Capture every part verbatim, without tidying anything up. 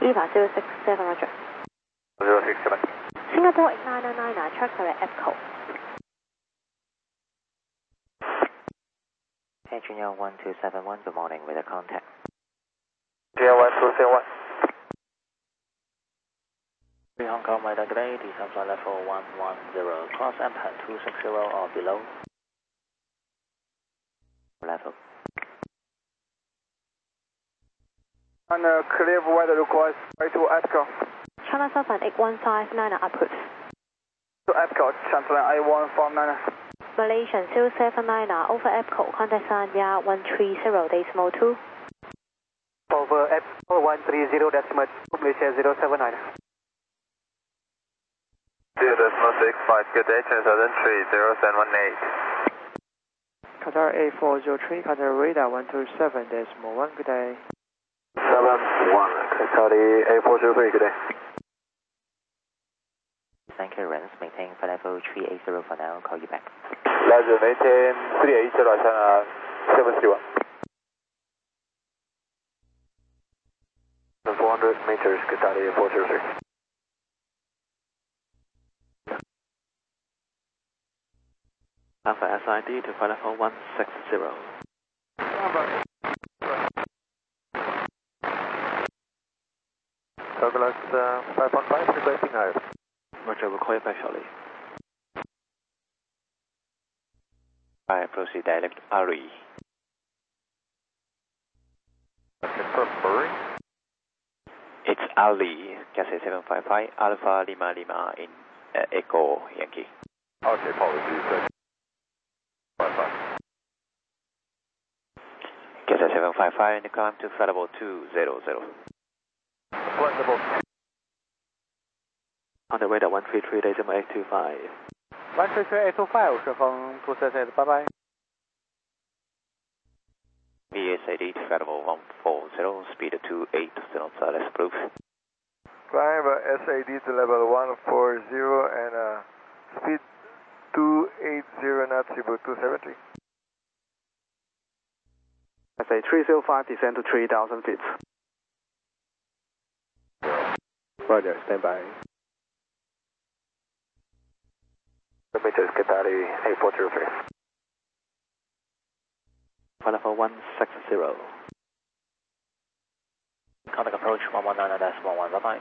Eva zero six seven, roger. zero six seven. Singapore eight nine nine nine, track direct EPCO. Hey, Junior one two seven one, good morning with a contact. Junior one two seven one. Hong Kong, my today, descend flight level one one zero, cross M P A N two six zero or below. Level. And uh, clear weather request right to EPCO. China Southern eight one five nine, approved. To EPCO, Chancellor eight one five nine. Malaysian zero seven nine, over EPCO, contact Sanya one three zero decimal two. Over EPCO one three zero decimal two, Malaysia zero seven nine. zero decimal six five, good day, Southern three zero seven one eight. Qatar eight four zero three, Qatar radar one two seven decimal one, good day. seven one, Qatar eight four zero three, good day. Thank you, Renz. Maintain flight level three eight zero for now, call you back. Roger, maintain three eight zero, China seven three one. four hundred meters, Qatar eight four zero three. Alpha S I D to flight level one six zero. Douglas uh, five one five, requesting I. Roger, we'll call you back shortly. I proceed direct R E. Confirm Bury. It's Ali, Cathay seven five five, Alpha Lima Lima in uh, Echo Yankee. Okay, apologies. five five. Cathay seven five five, and climb to flight level two zero zero. Flight level. On the radar one three three decimal eight two five. one three three eight two five，顺风two四四，拜拜。 B S A D to flight level one four zero, speed two eight knots, let's proof. Climb uh, S A D to level one four zero and uh, speed two eight zero knots, Cebu two seven three. S A three zero five, descend to three thousand feet. Roger, stand by. Meters, Qatar eight four zero three. Flight level one six zero. Contact approach one one nine nine decimal one, bye bye.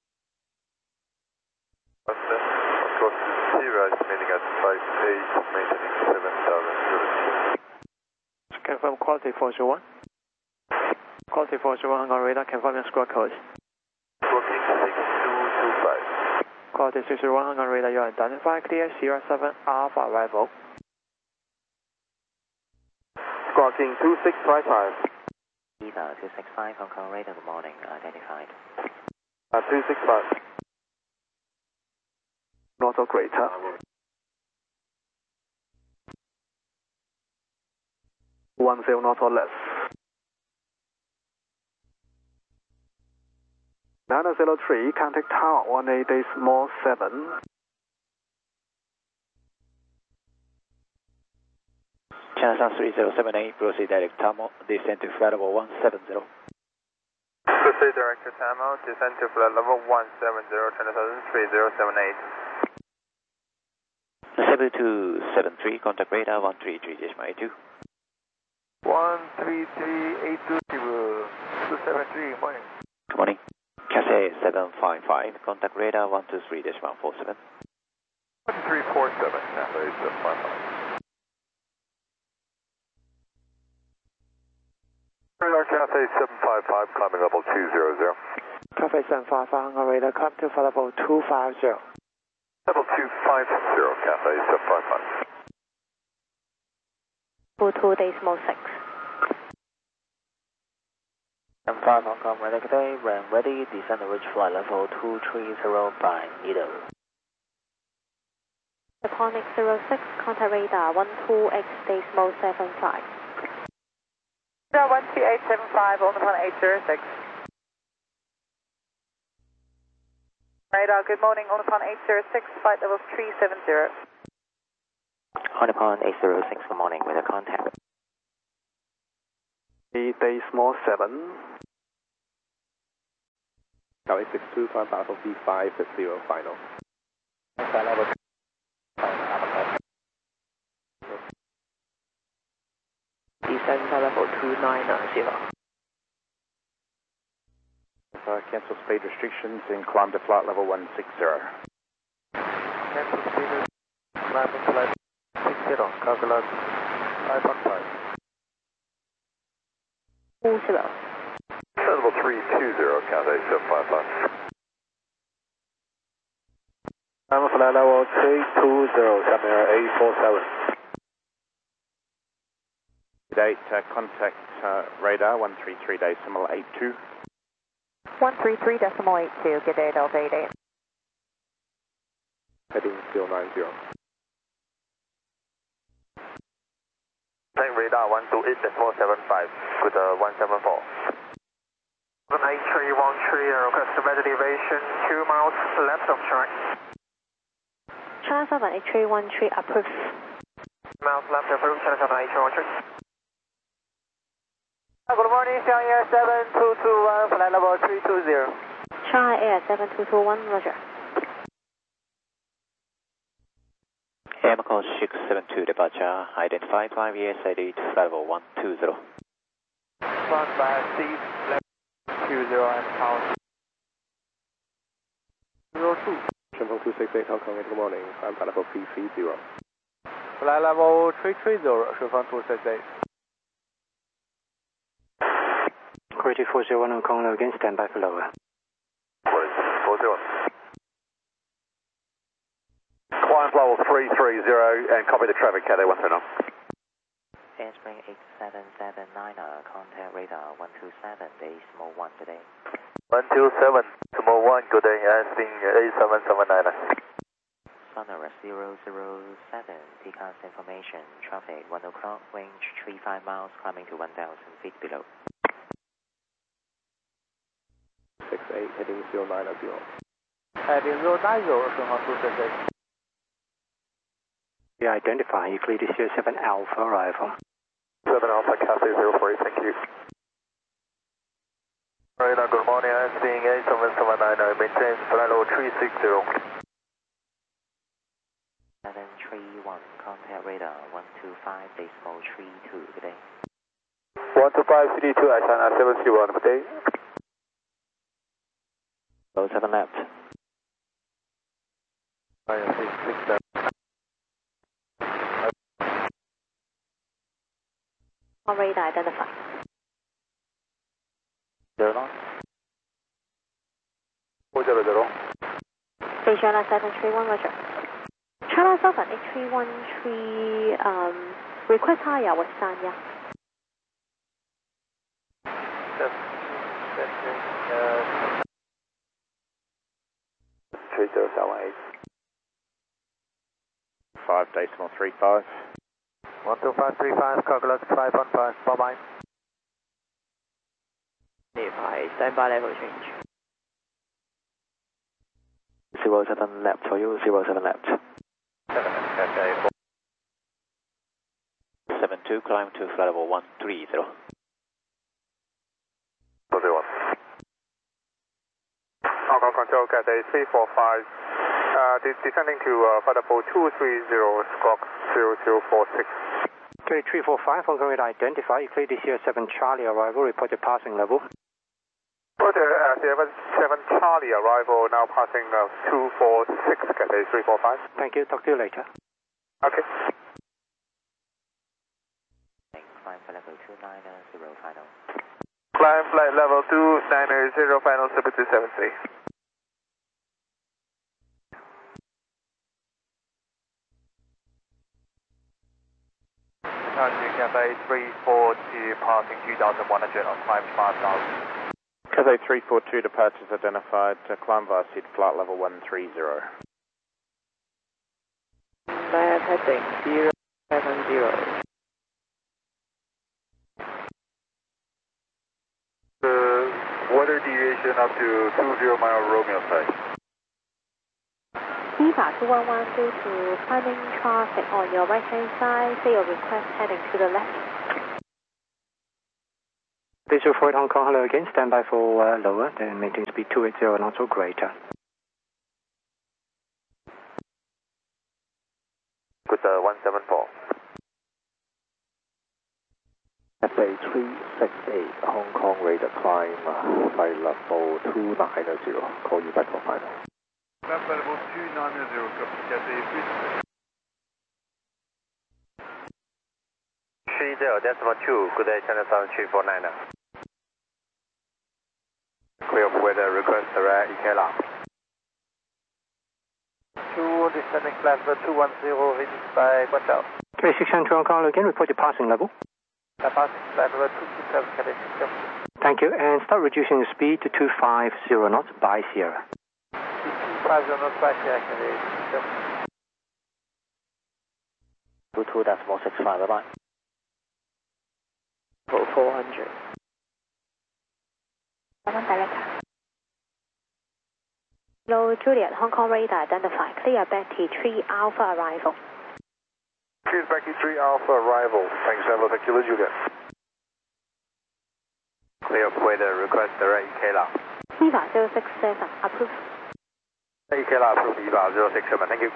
Close to zero, estimating at five eight, maintaining seven thousand. Confirm quality four zero one. Quality four zero one, on radar, confirm your squawk code. Booking six two two five. Quality six zero one, on radar, you are identified, clear, Sierra seven, Alpha arrival. Squawking two six five five. Eva two six five, Hong Kong radar, good morning, identified. Uh, two six five. Not so great, huh? One zero knot or less. nine zero three, contact tower one eight decimal seven. China South three zero seven eight, proceed direct Tamo, descend to flight level one seven zero. Proceed direct to Tamo, descend to flight level one seven zero, China Southern three zero seven eight. seven two seven three, contact radar one three three decimal eight two. one three three eight two, Cebu two seven three, morning. Good morning. Cathay seven five five, contact radar one two three decimal four seven. one three four seven, Cathay seven five five. Radar Cathay seven five five, climbing level two zero zero. Cathay seven five five, on radar, climb to flight level two five zero. Level two five zero, Cathay seven five five. two decimal six. M five Hong Kong, radar today, ram ready, descend to reach flight level two three zero by needle. Iconic zero six, contact radar one two eight decimal seven five. one two eight seven five, on the plan eight zero six. Radar, good morning, on the plan eight zero six, flight level three seven zero. On upon eight zero six, good morning with a contact. eight decimal seven. Charlie six two, climb Alpha V five at zero final. Flight level Descend flight level two nine zero. Uh, cancel speed restrictions and climb to flight level one six zero. Cancel speed, climb to flight six zero, calculate five one five. Four zero. Level three two zero, count eight seven five five. I'm flight level three two zero, Samir eight four seven. Date, uh, contact uh, radar one three three decimal eight two. one three three decimal eight two, good day, Delta eight eight. Heading zero nine zero. Tank radar one two eight decimal seven five, good uh, one seven four. eight three one three, request rapid elevation two miles left of track. China seven eight three one three approved. Miles left of room, China seven eight three one three. Good morning, China Air seven two two one, flight level three two zero. China Air seven two two one, roger. A M call six seven two departure, identify five years I D to flight level one two zero. One five seat, left two zero and power. Zero two. Triple two six eight, Hong Kong, good morning, climb flight level three three zero. Flight level three three zero, Shifan two six eight. Quality four zero one Hong Kong, again, stand by for lower. four zero. Climb level three three zero and copy the traffic, Cathay one three nine. Handspring eight seven seven nine, contact radar one two seven, decimal one today. one two seven, small one, good day, asking eight seven seven nine. Sonora zero zero seven, T C A S information, traffic one o'clock, range three five miles, climbing to one thousand feet below. six eight, heading zero nine zero. Heading zero nine zero, Shifan two six eight. We identify you clear this zero seven Alpha arrival. seven Alpha, Cathay zero four eight, thank you. Radar, good morning, asking eight seven seven nine, maintain flight level three six zero. seven three one, contact radar one two five, decimal three two, good day. one two five, C D two, China seven zero one, good day. Low seven left. six six seven. On radar identified. Zero nine. four zero zero. China seven three one, roger. China seven eight three one three, um, request higher with Sanya. three zero seven eight. five decimal three five. one two five three five, calculate five one five, bye bye. Nearby, stand by level change. zero seven left for you, zero seven left. seven two, climb to flight level one three zero. four zero one. Hong Kong Control, Cathay three four five, uh, de descending to uh, flight level two three zero, squawk zero zero four six. Okay, three four five, Hong Kong radar identify you clear this zero seven Charlie arrival, report your passing level. Roger, uh, seven seven Charlie arrival, now passing uh, two four six, Cathay three four five. Thank you, talk to you later. Okay. Climb flight level two nine zero, final. Climb flight level two nine zero, final seven two seven three. Taxi Cathay three four two, passing two thousand one hundred on climb five thousand. Cathay three four two, departures identified, uh, climb via seat flight level one three zero. Left heading zero seven zero. The weather deviation up to two zero mile Romeo side. Eva two one one due to climbing traffic on your right hand side, say your request heading to the left. Visual Flight Hong Kong, hello again. Stand by for uh, lower, then maintain speed two eighty knots or greater. Good, uh, one seven four. F A three six eight, Hong Kong radar climb, uh, flight level two nine zero. Call you back for final. Flight level two nine zero, copy Cathay three. three zero decimal two, good day, China Southern three four nine. Clear of weather, request direct, E K L A. two, descending flight level two one zero, reached by Guangzhou. three six two Hong Kong again, report your passing level. Passing flight level two two seven, Cathay six. Thank you, and start reducing the speed to two five zero knots by Sierra. two five zero knots by Sierra, Cathay six. two two decimal six five, bye-bye. four hundred. Seven director. Hello, Juliet, Hong Kong radar identified. Clear Betty three Alpha arrival. Clear Betty three Alpha arrival. Thanks, Evo. Thank you, Juliet. Clear of weather, request direct E K L A. Eva zero six seven, approved. E K L A approved, Eva zero six seven, thank you.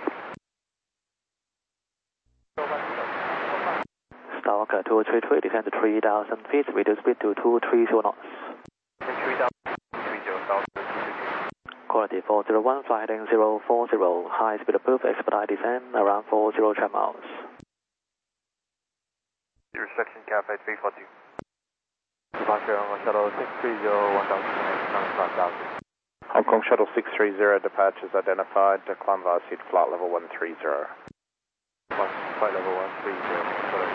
Stalker two three three, descend to three thousand feet, reduce speed to two three zero knots. three thousand three zero. Quality four zero one, flight heading zero four zero, high speed approved, expedite descent around four zero track miles. Your section Cafe three four two. Departure Hong Kong Shuttle six three zero, one thousand, one thousand. Hong Kong Shuttle six three zero, departures identified, climb via seat flight level one three zero. Flight level one three zero.